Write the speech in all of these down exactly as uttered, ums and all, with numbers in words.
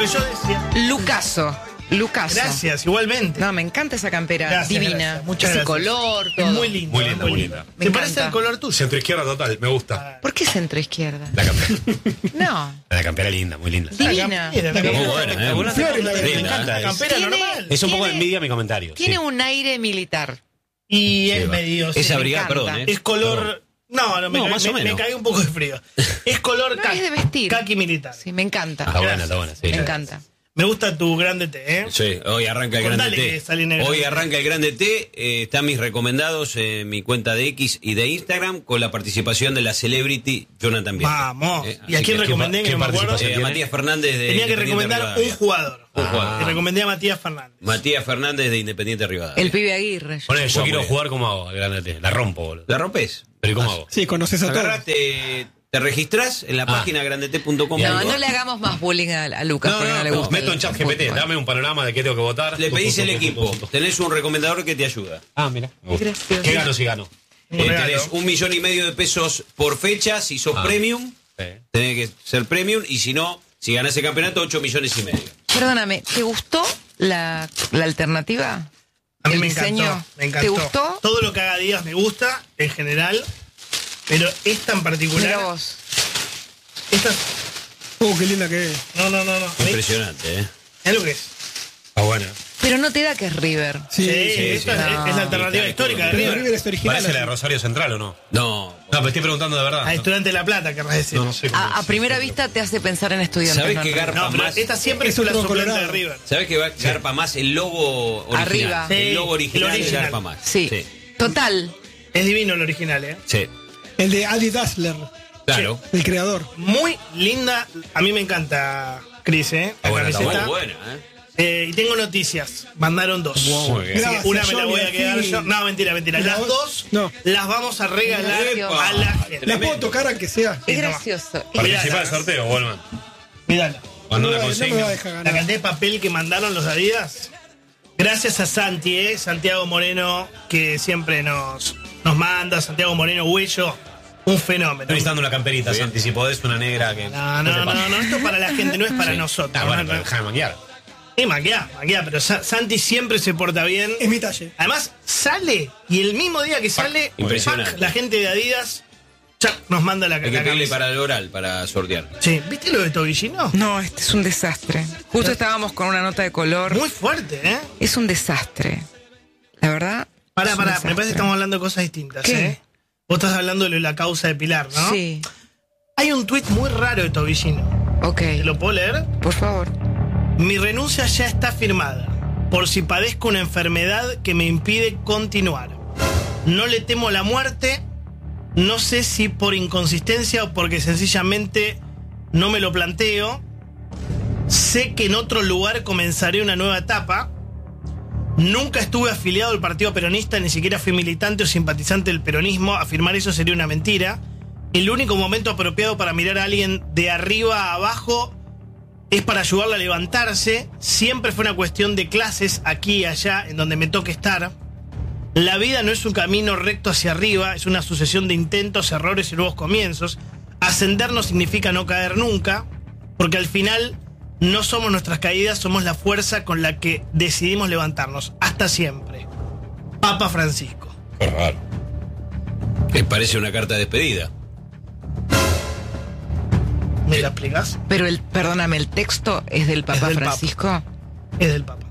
que yo decía. Lucaso. Lucaso. Gracias, igualmente. No, me encanta esa campera. Gracias, divina. gracias. Mucho Muchas ese gracias. color, Es todo. muy linda. Muy linda, muy linda. Me Se encanta. parece al color tuyo. Centro izquierda total, me gusta. ¿Por qué centro izquierda? La campera. No. La campera linda, muy linda. Divina. Mira, la Muy campera. buena, ¿eh? Una Flores, linda, la me linda, encanta. La Es, campera Tiene- normal. es un poco de Tiene- envidia mi comentario. Tiene sí. un aire militar. Y es va. medio. sí, Esa me brigada, encanta. perdón, ¿eh? Es color. No, no, me, No, cagué- más o me, me menos. cagué un poco de frío. Es color No, ca- es de vestir. Kaki militar. Sí, me encanta. Está buena, está buena, sí. Me encanta. Me gusta tu grande té, ¿eh? Sí, hoy arranca el Contale Grande que T. sale en el Hoy Grande arranca el Grande T. Eh, están mis recomendados en mi cuenta de X y de Instagram con la participación de la celebrity Jonathan Viera. Vamos. Eh, ¿Y a así quién que- recomendé? ¿qué Que no me acuerdo. participación Eh, a tiene? Matías Fernández de Tenía que Independiente recomendar Rivadavia. un jugador. Un jugador. Y recomendé a Matías Fernández. Matías Fernández de Independiente Rivadavia. El pibe Aguirre. Ponele, yo Juega quiero muy jugar como hago, grande. La rompo, boludo. ¿La rompes? Pero ¿y cómo hago? Sí, conoces a todos. Agarraste, te registrás en la Ah. página grandete punto com. No, no le hagamos más bullying a, a Lucas No, porque no, no, le no, gusta. Meto en el chat G P T, fútbol. dame un panorama de qué tengo que votar. Le pedís el Punto, punto, equipo. punto, punto. Tenés un recomendador que te ayuda. Ah, mira. Qué gracioso. ¿Qué gano si gano? Un Eh, regalo. tenés un millón y medio de pesos por fecha si sos Ah. premium. Sí. Tenés que ser premium y si no, si ganás el campeonato, ocho millones y medio. Perdóname, ¿te gustó la, la alternativa? A mí ¿El me diseño? encantó. Me encantó. ¿Te gustó? Todo lo que haga Díaz me gusta, en general. Pero esta en particular. Mira vos. Esta. Oh, qué linda que es. No, no, no, no. Impresionante, ¿eh? ¿Es lo que es? Está buena. Pero no te da que es River. Sí, Sí, sí. esta sí. es, No. es la alternativa Sí, histórica de Pero River. River es original. ¿Parece la de así. Rosario Central o no? No. No, pero estoy preguntando de verdad. A Estudiante de La Plata, querrás decir. No, no sé cómo A, a es. primera vista te hace pensar en estudiantes. ¿Sabés no en qué River. garpa No, pero más? esta siempre Es es la otro suplente Colorado. de River. ¿Sabés que va, garpa más el logo original? Arriba. Sí, El logo original, el original. garpa más. Sí. sí. Total. Es divino el original, ¿eh? Sí. El de Adi Dassler, Claro. el creador. Muy linda. A mí me encanta, Cris, ¿eh? Está buena, está Muy camiseta. buena, ¿eh? Eh, y tengo noticias. Mandaron dos. Muy bien. Así que Gracias, una me la Johnny, voy a quedar así. yo. No, mentira, mentira. ¿Y la Las voz? dos No. las vamos a regalar Epa. a la gente. Las puedo tocar aunque sea. Es Sí, toma. gracioso. Participa del sorteo, Goldman. Mirala. Cuando no, la me- no me va a consigna. dejar La ganar. cantidad de papel que mandaron los Adidas. Gracias a Santi, ¿eh? Santiago Moreno, que siempre nos, nos manda. Santiago Moreno Huello, un fenómeno. Estoy necesitando una camperita, Santi, si podés, una negra que. No, no, no, no, esto es para la gente, no es para nosotros. Ah, bueno, No, pero no. déjame manguear. Sí, maquia, maquia, pero Sa- Santi siempre se porta bien. Es mi talle. Además, sale y el mismo día que sale, Impresionante. pac, la gente de Adidas ya nos manda la, Hay que la pedirle camisa. para el oral, para sortear. Sí, ¿viste lo de Tobillino? No, este es un desastre. Justo estábamos con una nota de color. Muy fuerte, ¿eh? Es un desastre. La verdad. Pará, es un pará, me desastre. parece que estamos hablando de cosas distintas, ¿Qué? ¿eh? Vos estás hablando de la causa de Pilar, ¿no? Sí. Hay un tuit muy raro de Tobillino. Ok. ¿Te lo puedo leer? Por favor. Mi renuncia ya está firmada, por si padezco una enfermedad que me impide continuar. No le temo la muerte, no sé si por inconsistencia o porque sencillamente no me lo planteo. Sé que en otro lugar comenzaré una nueva etapa. Nunca estuve afiliado al Partido Peronista, ni siquiera fui militante o simpatizante del peronismo. Afirmar eso sería una mentira. El único momento apropiado para mirar a alguien de arriba a abajo es para ayudarla a levantarse. Siempre fue una cuestión de clases aquí y allá, en donde me toque estar. La vida no es un camino recto hacia arriba, es una sucesión de intentos, errores y nuevos comienzos. Ascender no significa no caer nunca, porque al final no somos nuestras caídas, somos la fuerza con la que decidimos levantarnos. Hasta siempre. Papa Francisco. Qué raro. Que parece una carta de despedida. ¿Me la explicás? Pero el, perdóname, el texto es del Papa del Papa. Francisco. Es del Papa.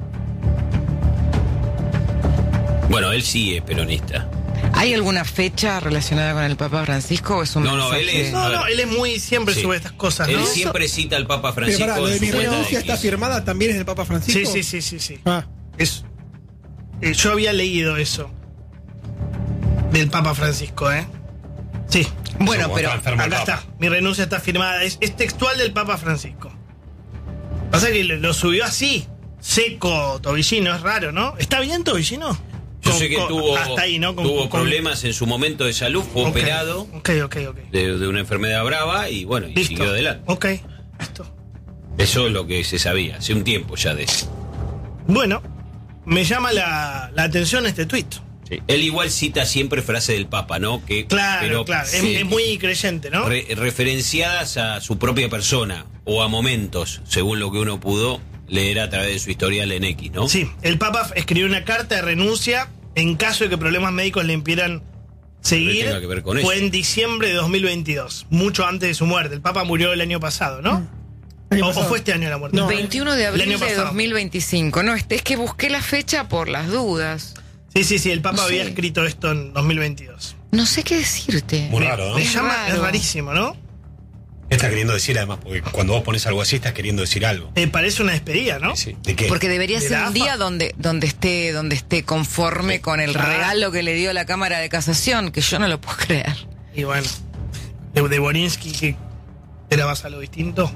Bueno, él sí es peronista. ¿Hay alguna fecha relacionada con el Papa Francisco o es un No, no, mensaje? él es- No, A ver. no, él es muy, siempre Sí. sube estas cosas, Él ¿no? siempre cita al Papa Pero Francisco. pará, lo de en su mi cuenta de renuncia X. está firmada también es del Papa Francisco. Sí, sí, sí, sí, sí. Ah, Es, eh, yo había leído eso. Del Papa Francisco, ¿eh? Sí. Bueno, Como pero está enfermo el Acá Papa. está. Mi renuncia está firmada. Es, es textual del Papa Francisco. Pasa que lo, lo subió así. Seco, Tobillino. Es raro, ¿no? ¿Está bien, Tobillino? Yo Con- sé que con- tuvo, hasta ahí, ¿no? Con- tuvo con- problemas en su momento de salud, fue Ok, operado Ok, ok, ok. de, de una enfermedad brava y bueno, y Listo. siguió adelante. Ok, listo. Eso es lo que se sabía, hace un tiempo ya de eso. Bueno, me llama la, la atención este tuit. Sí. Él igual cita siempre frases del Papa, ¿no? Que, Claro, pero, claro. Es, sí, es muy creyente, ¿no? re- referenciadas a su propia persona o a momentos, según lo que uno pudo leer a través de su historial en X, ¿no? Sí, el Papa escribió una carta de renuncia en caso de que problemas médicos le impidieran seguir. tenga que ver con Fue eso. en diciembre de dos mil veintidós, mucho antes de su muerte. El Papa murió el año pasado, ¿no? Año O, o pasado. fue este año la muerte. No. veintiuno de El abril año de pasado. dos mil veinticinco. No, este es que busqué la fecha por las dudas. Sí, sí, sí, el Papa No había sé. escrito esto en dos mil veintidós. No sé qué decirte. Muy raro, ¿no? Me Es llama, raro. es rarísimo, ¿no? Está queriendo decir además, porque cuando vos pones algo así, estás queriendo decir algo. Eh, parece una despedida, ¿no? Sí, ¿de qué? Porque debería ¿De ser la un A F A? día donde, donde esté, donde esté conforme con el Ah. regalo que le dio la Cámara de Casación, que yo no lo puedo creer. Y bueno, de, de Borinsky, que era más algo distinto.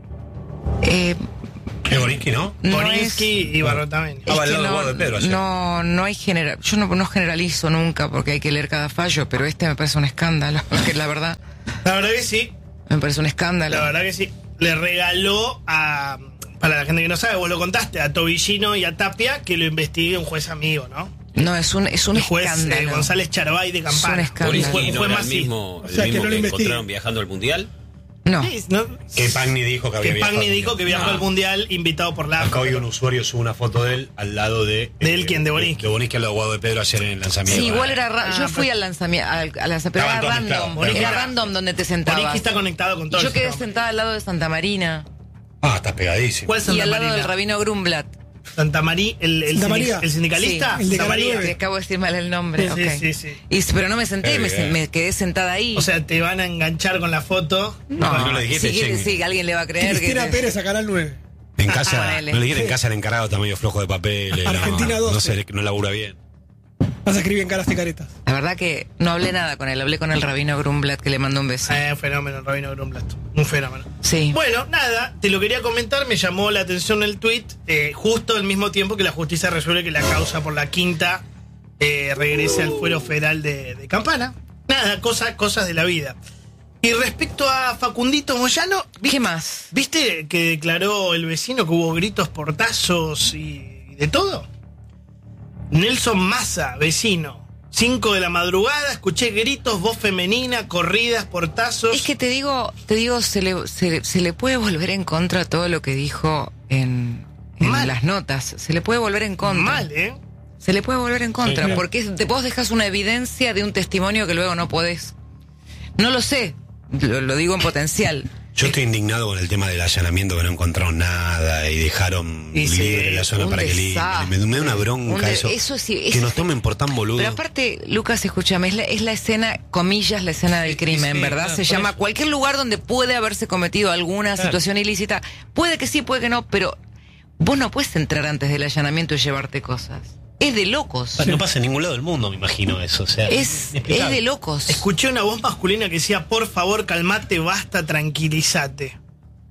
Eh, Es Borinsky, ¿no? no Borinsky es- y Barrotameño. Ah, es va al que lado de no, Guado de Pedro ayer. no, no hay general, yo no, no generalizo nunca porque hay que leer cada fallo, pero este me parece un escándalo, que la verdad, La verdad que sí, me parece un escándalo. la verdad que sí. Le regaló a, para la gente que no sabe, vos lo contaste, a Tobillino y a Tapia que lo investigue un juez amigo, ¿no? No, es un, es un El juez eh, escándalo. González Charbay de Es un Campana. escándalo. Borinsky Fue- no fue era más el sí. mismo, O el sea, que mismo no que, lo investigue. encontraron viajando al Mundial. No. Sí, ¿no? Que Pagni dijo que había Que viajado Pagni al dijo que Mundial. viajó al Mundial invitado por la A F A. Acá hoy un usuario sube una foto de él al lado de... ¿De él quién? ¿De Borinsky? De Borinsky al lado de Guado de Pedro ayer en el lanzamiento. Sí, igual era ra- Ah, yo pero- fui al lanzamiento, al, al lanzamiento, pero era Estaban todos random, mezclados. era Borinsky- random donde te sentabas. Borinsky está conectado con todo Yo el quedé sistema. sentada al lado de Santa Marina Ah, estás pegadísimo. ¿Cuál es y Santa al lado Marina? del rabino Grumblat. Santa María, el, el, Santa sindic- María. el sindicalista. Sí, el de Santa Canal María. nueve. Que acabo de decir mal el nombre. Sí, sí, ok. sí, sí. Y, pero no me senté, Qué me, bien. me quedé sentada ahí. O sea, te van a enganchar con la foto. no, no le dijiste, sí, quiere Jenny. decir que alguien le va a creer. Cristina que, Pérez a Canal nueve. En casa, ponele. no le dijeron en casa el encargado está medio flojo de papel. Argentina no, no, doce. se, no labura bien. Vas a escribir en caras y caretas. La verdad que no hablé nada con él, hablé con el rabino Grumblat que le mandó un beso. Eh, un fenómeno, Rabino Grumblat. Un fenómeno. Sí. Bueno, nada, te lo quería comentar, me llamó la atención el tweet, eh, justo al mismo tiempo que la justicia resuelve que la causa por la quinta eh, regrese al fuero federal de, de Campana. Nada, cosa, cosas de la vida. Y respecto a Facundito Moyano, ¿viste, ¿Qué más? ¿viste que declaró el vecino que hubo gritos, portazos y, y de todo? Nelson Massa, vecino. cinco de la madrugada, escuché gritos, voz femenina, corridas, portazos. Es que te digo, te digo, se le, se, se le puede volver en contra todo lo que dijo en, en Mal. las notas. Se le puede volver en contra. Mal, ¿eh? Se le puede volver en contra, Sí. porque es- te- vos dejas una evidencia de un testimonio que luego no podés. No lo sé, lo, lo digo en potencial. Yo estoy indignado con el tema del allanamiento, que no encontraron nada y dejaron Y sí, libre la zona un para que desastre. libre. Me, me da una bronca Un de- eso. eso sí, que es- nos tomen por tan boludo. Pero aparte, Lucas, escúchame, es la, es la escena, comillas, la escena del crimen, sí, ¿verdad? claro, Se por llama eso. cualquier lugar donde puede haberse cometido alguna Claro. situación ilícita. Puede que sí, puede que no, pero vos no puedes entrar antes del allanamiento y llevarte cosas. Es de locos. No pasa en ningún lado del mundo, me imagino eso. O sea, Es, es inexplicable. de locos. Escuché una voz masculina que decía, por favor, calmate, basta, tranquilízate.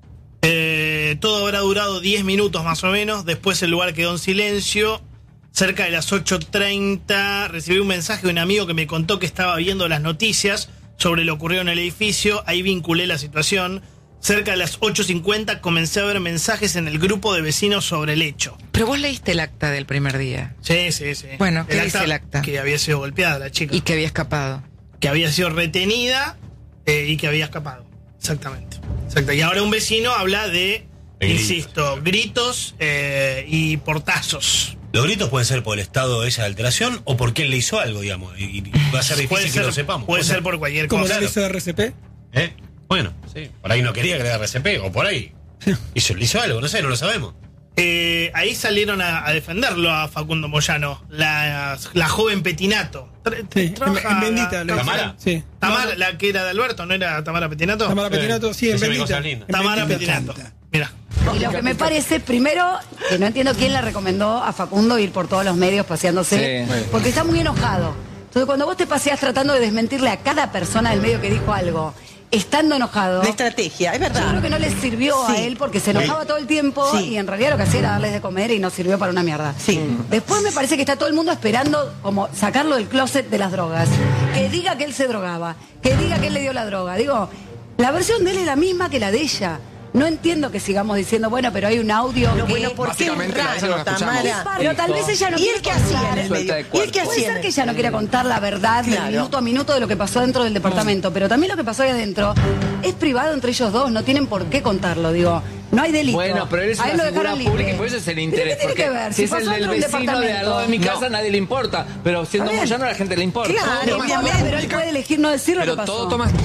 Eh, todo habrá durado diez minutos más o menos, después el lugar quedó en silencio. Cerca de las ocho treinta recibí un mensaje de un amigo que me contó que estaba viendo las noticias sobre lo ocurrido en el edificio, ahí vinculé la situación. Cerca de las ocho cincuenta comencé a ver mensajes en el grupo de vecinos sobre el hecho. Pero vos leíste el acta del primer día Sí, sí, sí. Bueno, ¿qué dice el acta? Que había sido golpeada la chica. y que había escapado. Que había sido retenida eh, y que había escapado. Exactamente. Exacto. Y ahora un vecino habla de, De gritos. insisto, gritos eh, y portazos. Los gritos pueden ser por el estado de esa alteración o porque él le hizo algo, digamos. Y, y va a ser difícil Puede que ser, lo sepamos. puede ser por cualquier Como cosa. le hizo R C P. ¿Eh? Bueno, sí. Por ahí no quería que le dé R C P, o por ahí. Hizo, le hizo algo, no sé, no lo sabemos. Eh, ahí salieron a, a defenderlo a Facundo Moyano, la, la joven Petinato. Tra- Sí, trabaja en- en Bendita, la- lo ¿Tamara? Sí. Tamara, la que era de Alberto, ¿no era Tamara Petinato? Tamara Petinato, sí, en Decime Bendita. cosas lindas. En Tamara Bendita. Petinato. Mira. Y lo que me parece, primero, que no entiendo quién le recomendó a Facundo ir por todos los medios paseándose, porque está muy enojado. Entonces, cuando vos te paseás tratando de desmentirle a cada persona del medio que dijo algo, estando enojado, De estrategia, es yo creo verdad. que no le sirvió a Sí. él porque se enojaba todo el tiempo Sí. y en realidad lo que hacía era darles de comer y no sirvió para una mierda. Sí. Después me parece que está todo el mundo esperando como sacarlo del closet de las drogas. Que diga que él se drogaba, que diga que él le dio la droga. Digo, la versión de él es la misma que la de ella. No entiendo que sigamos diciendo, bueno, pero hay un audio No, que... bueno, porque es Básicamente, la esa no la raro, escuchamos. Tamara. Pero tal vez ella no ¿Y quiere él qué hacía en contar. el Suelta de medio? ¿Y él qué Puede hacía? ser en que el- ella no quiera contar la verdad Claro. del minuto a minuto de lo que pasó dentro del departamento, pero también lo que pasó ahí adentro es privado entre ellos dos, no tienen por qué contarlo, digo. No hay delito. Bueno, pero él es A él una lo figura dejaron libre. pública y por eso es el ¿Pero interés. qué tiene Porque que ver? si es pasó el del dentro de un vecino de al lado de mi departamento. casa, nadie le importa. Pero siendo Está bien. Moyano, a la gente le importa. Claro, Todo- obviamente, pero él puede elegir no decir lo Pero que pasó. todo toma...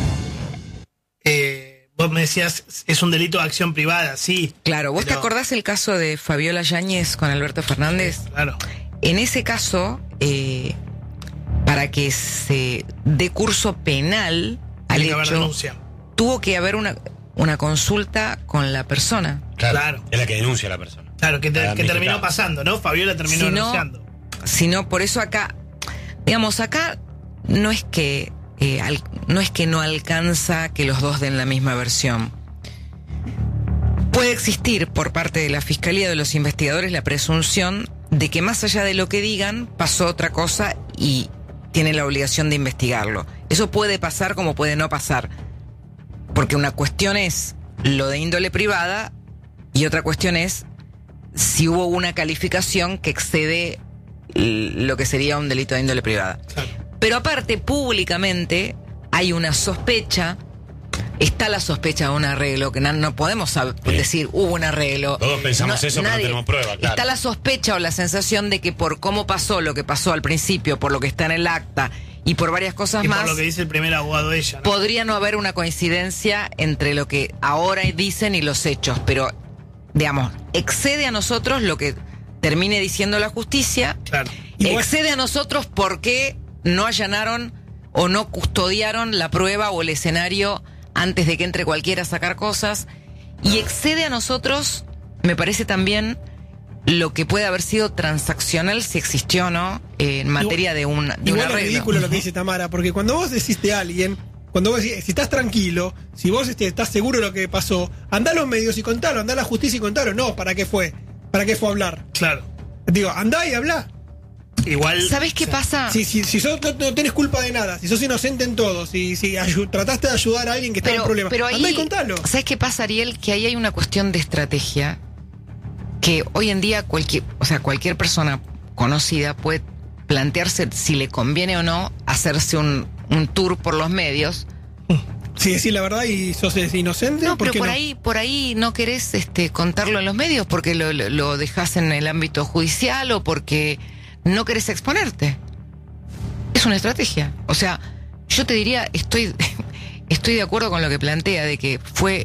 Eh, vos me decías, es un delito de acción privada, sí. Claro, ¿vos te Pero- acordás el caso de Fabiola Yáñez con Alberto Fernández? Claro. En ese caso, eh, para que se dé curso penal al Tiene que haber hecho, denuncia. tuvo que haber una, una consulta con la persona. Claro, Claro. Es la que denuncia a la persona. Claro, que, te- La que terminó damnificada. pasando, ¿no? Fabiola terminó Si no- denunciando. Sino por eso acá, digamos, acá no es que eh, al- no es que no alcanza que los dos den la misma versión. Puede existir por parte de la Fiscalía o de los investigadores la presunción de que más allá de lo que digan, pasó otra cosa y tienen la obligación de investigarlo. Eso puede pasar como puede no pasar. Porque una cuestión es lo de índole privada y otra cuestión es si hubo una calificación que excede l- lo que sería un delito de índole privada. Claro. Pero aparte, públicamente, hay una sospecha, está la sospecha de un arreglo, que no, no podemos sab- Sí. decir hubo un arreglo. Todos pensamos eso, pero no tenemos prueba, claro. Está la sospecha o la sensación de que por cómo pasó lo que pasó al principio, por lo que está en el acta y por varias cosas Y más, por lo que dice el primer abogado de ella, ¿no? podría no haber una coincidencia entre lo que ahora dicen y los hechos, pero, digamos, excede a nosotros lo que termine diciendo la justicia, Claro. Igual- excede a nosotros porque no allanaron o no custodiaron la prueba o el escenario antes de que entre cualquiera a sacar cosas, y excede a nosotros, me parece también, lo que puede haber sido transaccional, si existió o no, eh, en materia de un, de un Igual es arreglo. ridículo lo que dice Tamara, porque cuando vos decís de alguien, cuando vos decís, si estás tranquilo, si vos este, estás seguro de lo que pasó, andá a los medios y contalo, andá a la justicia y contalo. No, ¿para qué fue? ¿Para qué fue a hablar? Claro. Digo, andá y habla. Igual. ¿Sabés qué pasa? Si, si, si sos, no, no tenés culpa de nada, si sos inocente en todo, si, si ayu- trataste de ayudar a alguien que está en problemas, pero ahí, andá y contalo. ¿sabes qué pasa, Ariel? Que ahí hay una cuestión de estrategia que hoy en día cualquier, o sea, cualquier persona conocida puede plantearse si le conviene o no hacerse un, un tour por los medios. Si decís la verdad y sos eh, inocente, No, ¿por pero qué por no? ahí, por ahí no querés este, contarlo en los medios porque lo, lo, lo dejás en el ámbito judicial o porque no querés exponerte. Es una estrategia. O sea, yo te diría, estoy, estoy de acuerdo con lo que plantea, de que fue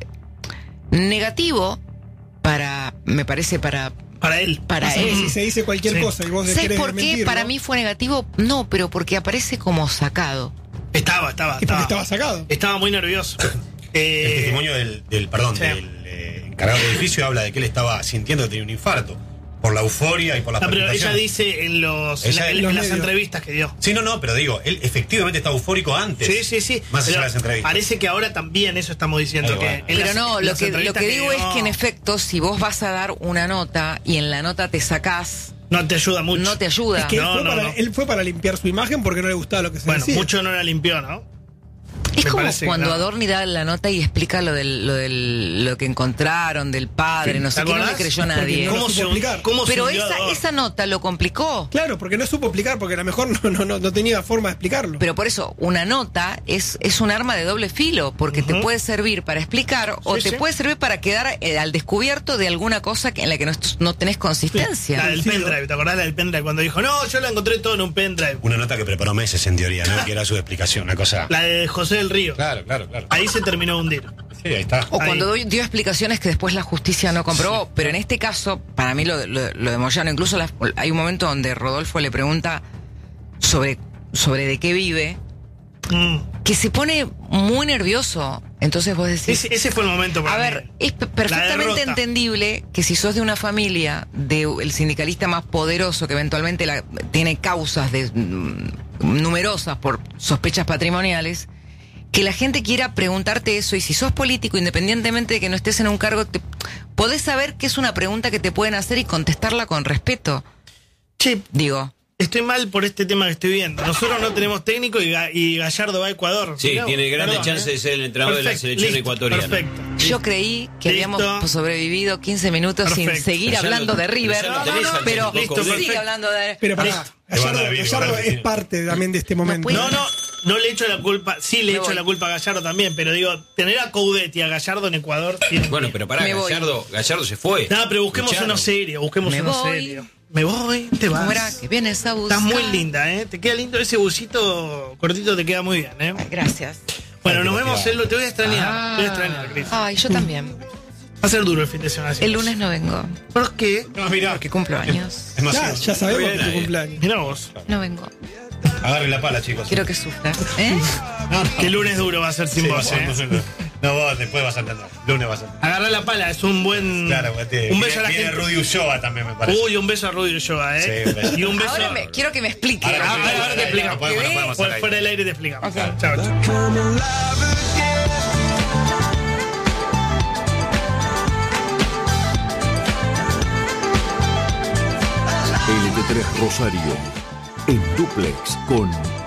negativo para, me parece, para, Para él. para O sea, él. si se dice cualquier Sí. cosa y vos ¿Sabes querés por qué desmentirlo, para mí fue negativo? No, pero porque aparece como sacado. Estaba, estaba. y porque Estaba, estaba sacado. Estaba muy nervioso. El Eh, testimonio del, del perdón, sí. del eh, encargado del edificio habla de que él estaba sintiendo que tenía un infarto por la euforia y por la no, pero ella palpitaciones. dice en, los, en, Ella la- en en los las medios. entrevistas que dio. Sí, no, no, pero digo, él efectivamente estaba eufórico antes. Sí, sí, sí. Más allá Pero de las entrevistas. parece que ahora también eso estamos diciendo. Ahí que va. en Pero las- no, en lo las que, lo entrevistas que digo es dio, que en efecto, si vos vas a dar una nota y en la nota te sacás, no te ayuda mucho. no te ayuda. Es que él, No, fue no, para, no. él fue para limpiar su imagen porque no le gustaba lo que se Bueno, decía. mucho no la limpió, ¿no? Es Me como parece que cuando no. Adorni da la nota y explica lo del, lo del lo que encontraron del padre, no sé ¿Te qué, no le acordás? creyó Porque nadie. no lo ¿Cómo supo se, explicar. cómo se Pero hundió esa, Adorni? esa nota lo complicó. Claro, porque no supo explicar, porque a lo mejor no, no, no, no tenía forma de explicarlo. Pero por eso, una nota es, es un arma de doble filo, porque te Ujú. puede servir para explicar o Sí, te sí. puede servir para quedar eh, al descubierto de alguna cosa que- en la que no, est- no tenés consistencia. La del Sí, pendrive, ¿te acordás la del pendrive? Cuando dijo, no, yo la encontré todo en un pendrive. Una nota que preparó meses en teoría, ¿no? Que era su explicación, una cosa. La de José del Río. Claro, claro, claro. Ahí se terminó de hundir. Sí, ahí está. O Ahí. cuando doy- dio explicaciones que después la justicia no comprobó. Pero en este caso, para mí lo, lo- lo de Moyano, incluso la- hay un momento donde Rodolfo le pregunta sobre, sobre de qué vive, Mm. que se pone muy nervioso. Entonces vos decís... Ese, ese fue el momento para A mí. ver, es p- La perfectamente derrota. entendible que si sos de una familia del sindicalista más poderoso que eventualmente la- tiene causas de, mm, numerosas por sospechas patrimoniales, que la gente quiera preguntarte eso, y si sos político, independientemente de que no estés en un cargo, te, podés saber que es una pregunta que te pueden hacer y contestarla con respeto. Che, Digo, estoy mal por este tema que estoy viendo. Nosotros no tenemos técnico y, Ga- y Gallardo va a Ecuador. Sí, Mirá, tiene grandes perdón, chances ¿eh? de ser el entrenador de la Perfecto, selección listo, ecuatoriana. Perfecto. yo creí que Listo. habíamos sobrevivido quince minutos sin Perfecto. seguir Pero ya hablando lo- de River, pero ya lo tenés al pero técnico, Listo, sigue perfecto. hablando de... Pero para Listo. Gallardo, Te van a vivir, Gallardo van a vivir. es parte también de este momento. puede- No, no, no le echo la culpa, sí le Me echo voy. la culpa a Gallardo también, pero digo, tener a Coudet y a Gallardo en Ecuador tiene Bueno, que- pero pará, Me voy. Gallardo, Gallardo se fue. Nada, pero busquemos Lucharon. uno serio, busquemos Me uno voy. serio. Me voy, te vas. ¿Cómo era? Que vienes a buscar. Estás muy linda, ¿eh? Te queda lindo ese busito cortito, te queda muy bien, ¿eh? Ay, gracias. Bueno, Ay, nos qué vemos, motivado. el, te voy a extrañar, Ah. te voy a extrañar, Cris. Va Ay, yo también. a ser duro el fin de semana. El lunes no vengo, ¿Por qué? No, mirá. porque cumplo años. Es más, Ya, ya sabemos No que viene es tu nadie. cumpleaños. Mirá vos. No vengo. agarren la pala, chicos. Quiero que sufra. ¿Eh? No, no. Que lunes duro va a ser sin Sí, vos, no, ¿eh? no, no. No, vos después vas a entender. Lunes vas a entender. Agarrar la pala es un buen. Claro, porque un beso a la viene gente. Rudy Ulloa también, me parece. Uy, un beso a Rudy Ulloa, ¿eh? Sí, un beso. Y un beso. Ahora me, quiero que me explique. Ahora, Ah, ahora, ahora te no explicamos. podemos, no podemos Fuera, hacer fuera ahí. del aire te explicamos. Ok. Chao, chao. L T tres Rosario, en dúplex con